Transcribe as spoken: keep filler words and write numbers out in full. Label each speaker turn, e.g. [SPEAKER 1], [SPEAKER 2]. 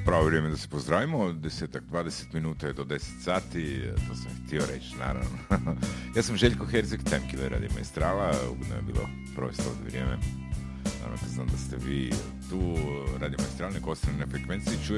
[SPEAKER 1] pravo vrijeme da se pozdravimo, desetak, dvadeset minuta je do deset sati, to sam htio reći, naravno. Ja sam Željko Herceg, Time Killer Radio Maestrala, ugodno je bilo provesti ovdje vrijeme. Naravno, znam da ste vi tu, Radio Maestrala, neko ostane na frekvenciji, čuje